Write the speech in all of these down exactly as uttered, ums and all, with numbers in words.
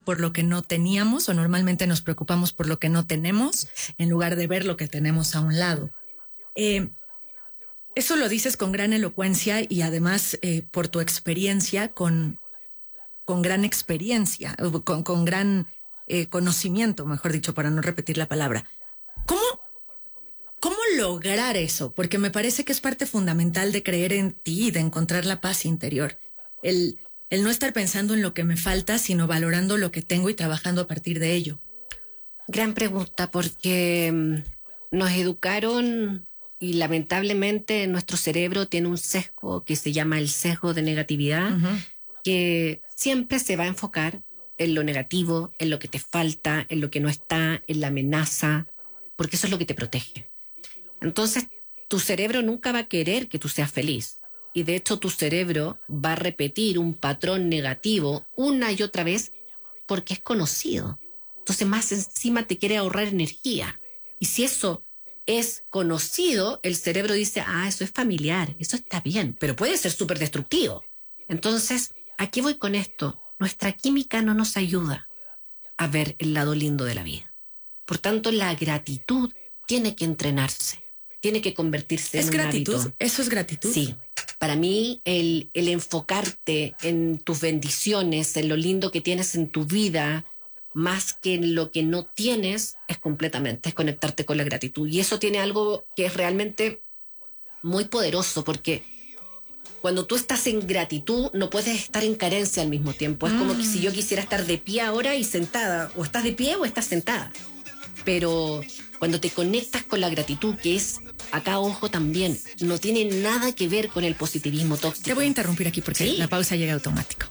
por lo que no teníamos, o normalmente nos preocupamos por lo que no tenemos, en lugar de ver lo que tenemos a un lado. Eh, eso lo dices con gran elocuencia y además eh, por tu experiencia, con, con gran experiencia, con, con gran eh, conocimiento, mejor dicho, para no repetir la palabra. ¿Cómo, ¿Cómo lograr eso? Porque me parece que es parte fundamental de creer en ti, de encontrar la paz interior. El, el no estar pensando en lo que me falta, sino valorando lo que tengo y trabajando a partir de ello. Gran pregunta, porque nos educaron y lamentablemente nuestro cerebro tiene un sesgo que se llama el sesgo de negatividad, uh-huh. que siempre se va a enfocar en lo negativo, en lo que te falta, en lo que no está, en la amenaza, porque eso es lo que te protege. Entonces, tu cerebro nunca va a querer que tú seas feliz. Y de hecho, tu cerebro va a repetir un patrón negativo una y otra vez porque es conocido. Entonces, más encima te quiere ahorrar energía. Y si eso es conocido, el cerebro dice, ah, eso es familiar, eso está bien, pero puede ser súper destructivo. Entonces, ¿a qué voy con esto? Nuestra química no nos ayuda a ver el lado lindo de la vida. Por tanto, la gratitud tiene que entrenarse, tiene que convertirse en un hábito. ¿Es gratitud? ¿Eso es gratitud? Sí. Para mí, el, el enfocarte en tus bendiciones, en lo lindo que tienes en tu vida, más que en lo que no tienes, es completamente, es conectarte con la gratitud. Y eso tiene algo que es realmente muy poderoso, porque cuando tú estás en gratitud, no puedes estar en carencia al mismo tiempo. Es mm. como que si yo quisiera estar de pie ahora y sentada, o estás de pie o estás sentada. Pero cuando te conectas con la gratitud, que es, acá ojo también, no tiene nada que ver con el positivismo tóxico. Te voy a interrumpir aquí porque ¿sí? La pausa llega automático.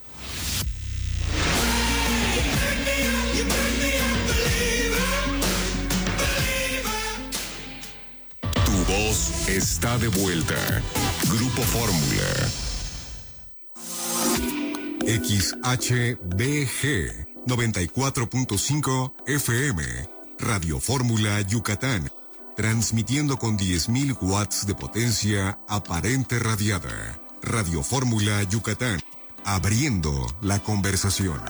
Tu voz está de vuelta. Grupo Fórmula. X H B G noventa y cuatro punto cinco F M. Radio Fórmula Yucatán. Transmitiendo con diez mil watts de potencia aparente radiada. Radio Fórmula Yucatán. Abriendo la conversación.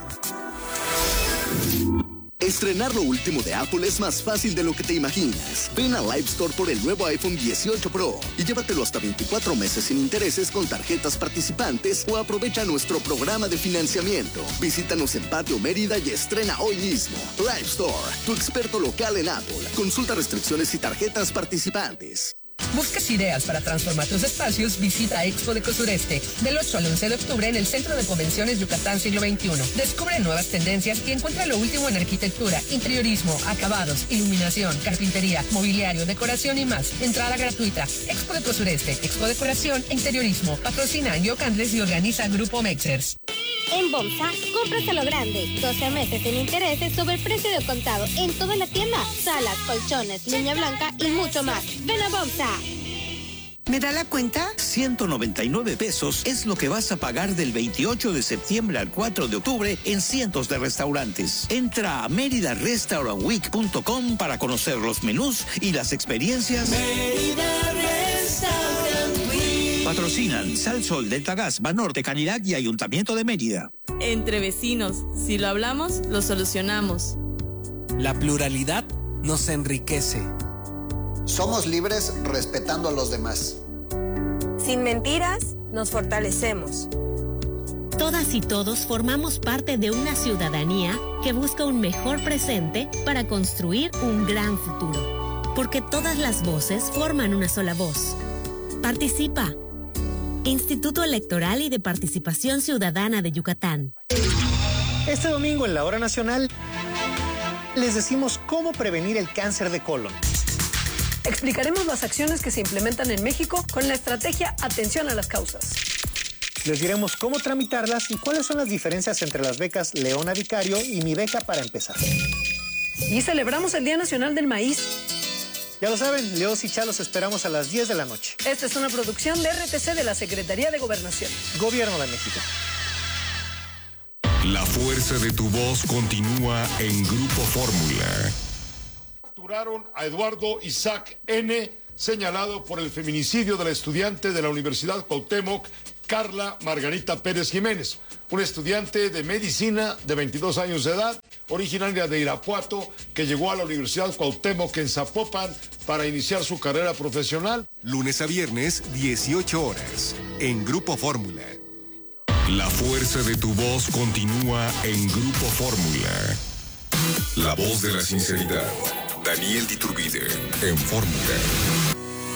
Estrenar lo último de Apple es más fácil de lo que te imaginas. Ven a Live Store por el nuevo iPhone dieciocho Pro y llévatelo hasta veinticuatro meses sin intereses con tarjetas participantes o aprovecha nuestro programa de financiamiento. Visítanos en Patio Mérida y estrena hoy mismo. Live Store, tu experto local en Apple. Consulta restricciones y tarjetas participantes. ¿Buscas ideas para transformar tus espacios? Visita Expo de Cosureste del ocho al once de octubre en el Centro de Convenciones Yucatán Siglo veintiuno. Descubre nuevas tendencias y encuentra lo último en arquitectura, interiorismo, acabados, iluminación, carpintería, mobiliario, decoración y más. Entrada gratuita. Expo de Cosureste, Expo Decoración e Interiorismo. Patrocina Yo Andrés y organiza Grupo Mexers. En Bomsa, compras a lo grande. doce meses sin intereses sobre el precio de contado en toda la tienda. Salas, colchones, línea blanca y mucho más. Ven a Bomsa. ¿Me da la cuenta? ciento noventa y nueve pesos es lo que vas a pagar del veintiocho de septiembre al cuatro de octubre en cientos de restaurantes. Entra a mérida restaurant week punto com para conocer los menús y las experiencias. Mérida Restaurant Week. Patrocinan Sal Sol, Delta Gas, Banorte, Canirac y Ayuntamiento de Mérida. Entre vecinos, si lo hablamos, lo solucionamos. La pluralidad nos enriquece. Somos libres respetando a los demás. Sin mentiras, nos fortalecemos. Todas y todos formamos parte de una ciudadanía que busca un mejor presente para construir un gran futuro. Porque todas las voces forman una sola voz. Participa. Instituto Electoral y de Participación Ciudadana de Yucatán. Este domingo en la Hora Nacional les decimos cómo prevenir el cáncer de colon. Explicaremos las acciones que se implementan en México con la estrategia Atención a las Causas. Les diremos cómo tramitarlas y cuáles son las diferencias entre las becas Leona Vicario y Mi Beca para Empezar. Y celebramos el Día Nacional del Maíz. Ya lo saben, Leos y Chalos esperamos a las diez de la noche. Esta es una producción de R T C de la Secretaría de Gobernación. Gobierno de México. La fuerza de tu voz continúa en Grupo Fórmula. Capturaron a Eduardo Isaac N., señalado por el feminicidio de la estudiante de la Universidad Cuauhtémoc, Carla Margarita Pérez Jiménez, una estudiante de medicina de veintidós años de edad, originaria de Irapuato, que llegó a la Universidad Cuauhtémoc en Zapopan para iniciar su carrera profesional. Lunes a viernes, dieciocho horas, en Grupo Fórmula. La fuerza de tu voz continúa en Grupo Fórmula. La voz de la sinceridad. Daniel Diturbide, en Fórmula.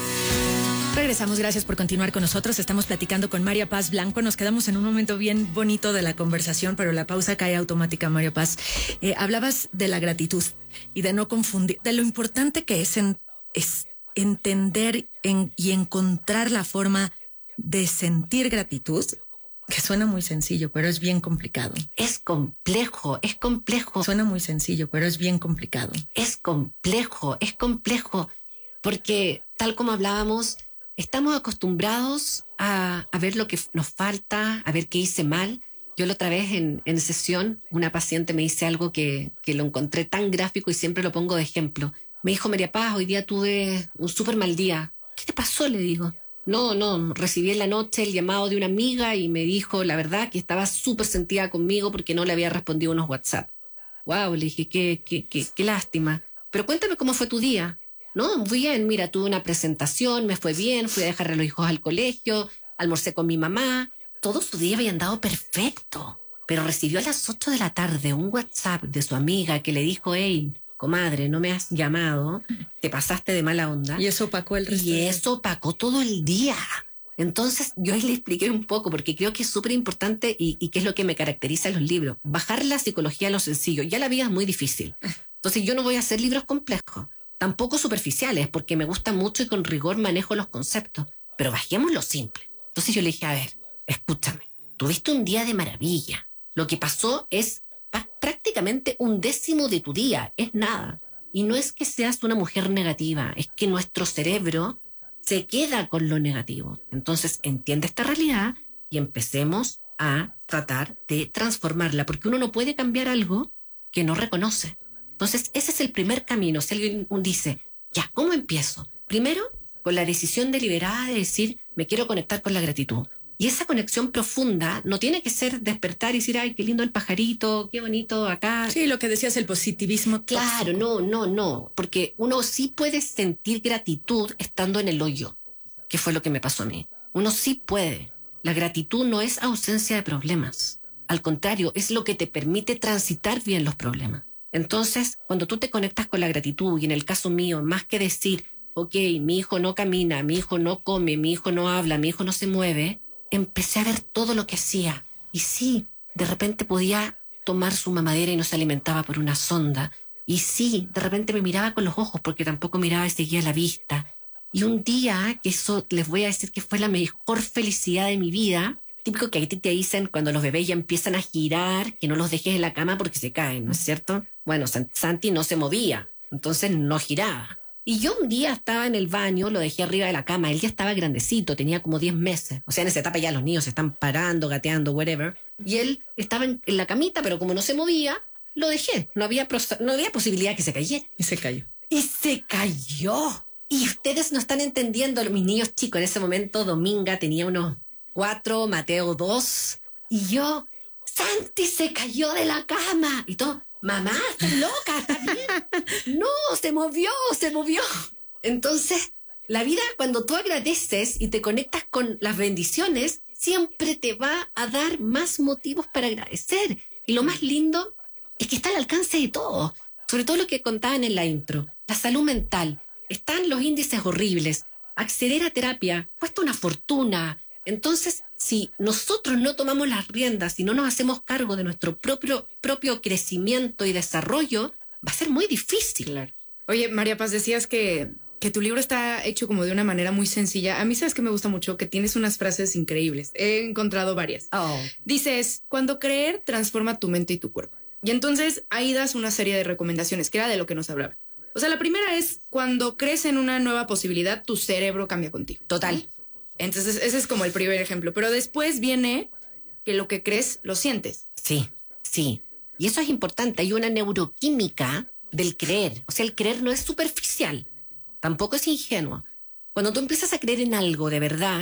Regresamos, gracias por continuar con nosotros. Estamos platicando con María Paz Blanco. Nos quedamos en un momento bien bonito de la conversación, pero la pausa cae automática, María Paz. Eh, hablabas de la gratitud y de no confundir, de lo importante que es, en, es entender en, y encontrar la forma de sentir gratitud, que suena muy sencillo, pero es bien complicado. Es complejo, es complejo. Suena muy sencillo, pero es bien complicado. Es complejo, es complejo, porque tal como hablábamos, estamos acostumbrados a, a ver lo que nos falta, a ver qué hice mal. Yo la otra vez en, en sesión, una paciente me dice algo que, que lo encontré tan gráfico y siempre lo pongo de ejemplo. Me dijo, María Paz, hoy día tuve un súper mal día. ¿Qué te pasó? Le digo. No, no, recibí en la noche el llamado de una amiga y me dijo la verdad que estaba súper sentida conmigo porque no le había respondido unos WhatsApp. Wow, le dije, qué, qué, qué, qué lástima. Pero cuéntame cómo fue tu día. No, muy bien, mira, tuve una presentación, me fue bien, fui a dejar a los hijos al colegio, almorcé con mi mamá. Todo su día había andado perfecto. Pero recibió a las ocho de la tarde un WhatsApp de su amiga que le dijo, hey, comadre, no me has llamado, te pasaste de mala onda. Y eso opacó el resto. Y eso opacó todo el día. Entonces yo ahí le expliqué un poco, porque creo que es súper importante y, y que es lo que me caracteriza en los libros. Bajar la psicología a lo sencillo. Ya la vida es muy difícil. Entonces yo no voy a hacer libros complejos. Tampoco superficiales, porque me gusta mucho y con rigor manejo los conceptos. Pero bajemos lo simple. Entonces yo le dije, a ver, escúchame. Tuviste un día de maravilla. Lo que pasó es prácticamente un décimo de tu día. Es nada. Y no es que seas una mujer negativa. Es que nuestro cerebro se queda con lo negativo. Entonces entiende esta realidad y empecemos a tratar de transformarla. Porque uno no puede cambiar algo que no reconoce. Entonces, ese es el primer camino. Si alguien dice, ya, ¿cómo empiezo? Primero, con la decisión deliberada de decir, me quiero conectar con la gratitud. Y esa conexión profunda no tiene que ser despertar y decir, ay, qué lindo el pajarito, qué bonito acá. Sí, lo que decías, el positivismo. Claro, no, no, no. Porque uno sí puede sentir gratitud estando en el hoyo, que fue lo que me pasó a mí. Uno sí puede. La gratitud no es ausencia de problemas. Al contrario, es lo que te permite transitar bien los problemas. Entonces, cuando tú te conectas con la gratitud, y en el caso mío, más que decir, ok, mi hijo no camina, mi hijo no come, mi hijo no habla, mi hijo no se mueve, empecé a ver todo lo que hacía. Y sí, de repente podía tomar su mamadera y no se alimentaba por una sonda. Y sí, de repente me miraba con los ojos porque tampoco miraba y seguía la vista. Y un día, que eso les voy a decir que fue la mejor felicidad de mi vida, típico que a ti te dicen cuando los bebés ya empiezan a girar, que no los dejes en la cama porque se caen, ¿no es cierto? Bueno, Santi no se movía, entonces no giraba. Y yo un día estaba en el baño, lo dejé arriba de la cama, él ya estaba grandecito, tenía como diez meses. O sea, en esa etapa ya los niños se están parando, gateando, whatever. Y él estaba en, en la camita, pero como no se movía, lo dejé. No había, no había posibilidad que se cayera. Y se cayó. Y se cayó. Y ustedes no están entendiendo, mis niños chicos, en ese momento Dominga tenía unos cuatro, Mateo dos, y yo, Santi se cayó de la cama. Y todo, mamá, estás loca, ¿está bien? No, se movió, se movió. Entonces, la vida, cuando tú agradeces y te conectas con las bendiciones, siempre te va a dar más motivos para agradecer. Y lo más lindo es que está al alcance de todos. Sobre todo lo que contaban en la intro, la salud mental. Están los índices horribles. Acceder a terapia cuesta una fortuna. Entonces, si nosotros no tomamos las riendas y no nos hacemos cargo de nuestro propio, propio crecimiento y desarrollo, va a ser muy difícil. Claro. Oye, María Paz, decías que, que tu libro está hecho como de una manera muy sencilla. A mí, ¿sabes qué me gusta mucho? Que tienes unas frases increíbles. He encontrado varias. Oh. Dices, cuando creer transforma tu mente y tu cuerpo. Y entonces ahí das una serie de recomendaciones, que era de lo que nos hablaba. O sea, la primera es, cuando crees en una nueva posibilidad, tu cerebro cambia contigo. Total. Entonces, ese es como el primer ejemplo. Pero después viene que lo que crees, lo sientes. Sí, sí. Y eso es importante. Hay una neuroquímica del creer. O sea, el creer no es superficial. Tampoco es ingenuo. Cuando tú empiezas a creer en algo de verdad,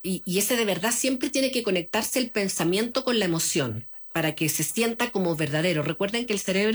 y, y ese de verdad siempre tiene que conectarse el pensamiento con la emoción para que se sienta como verdadero. Recuerden que el cerebro